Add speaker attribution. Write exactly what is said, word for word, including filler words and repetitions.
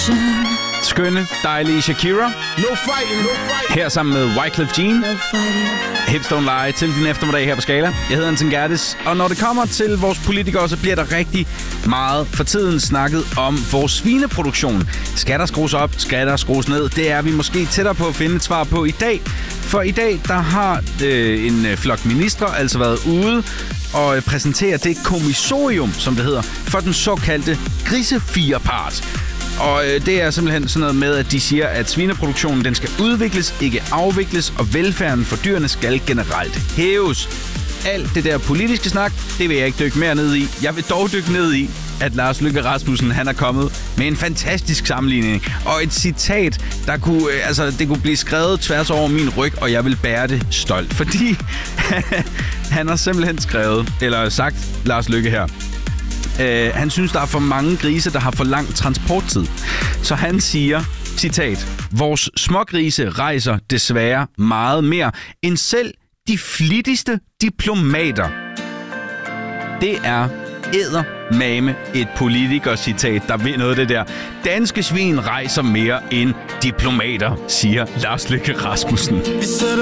Speaker 1: Skønne, dejlige Shakira.
Speaker 2: No fighting, no fighting.
Speaker 1: Her sammen med Wyclef Jean. No Hips Don't Lie til din eftermiddag her på Skala. Jeg hedder Anton Gerdes, og når det kommer til vores politikere, så bliver der rigtig meget for tiden snakket om vores svineproduktion. Skal der skrues op? Skal der skrues ned? Det er vi måske tættere på at finde et svar på i dag. For i dag, der har øh, en flok ministre altså været ude og præsentere det kommissorium, som det hedder, for den såkaldte grisefirepart. Og øh, det er simpelthen sådan noget med, at de siger, at svineproduktionen den skal udvikles, ikke afvikles, og velfærden for dyrene skal generelt hæves. Alt det der politiske snak, det vil jeg ikke dykke mere ned i. Jeg vil dog dykke ned i, at Lars Løkke Rasmussen, han er kommet med en fantastisk sammenligning. Og et citat, der kunne, øh, altså, det kunne blive skrevet tværs over min ryg, og jeg vil bære det stolt. Fordi han har simpelthen skrevet, eller sagt, Lars Løkke her, Uh, han synes, der er for mange grise, der har for lang transporttid. Så han siger, citat, vores smågrise rejser desværre meget mere end selv de flittigste diplomater. Det er eddermame et politikercitat, der ved noget af det der. Danske svin rejser mere end diplomater, siger Lars Løkke Rasmussen.
Speaker 3: Vi sætter